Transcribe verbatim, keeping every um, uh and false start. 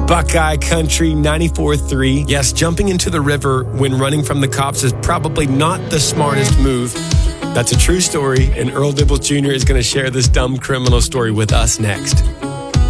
Buckeye Country ninety-four point three. Yes, jumping into the river when running from the cops is probably not the smartest move. That's a true story, and Earl Dibbles Junior is going to share this dumb criminal story with us next.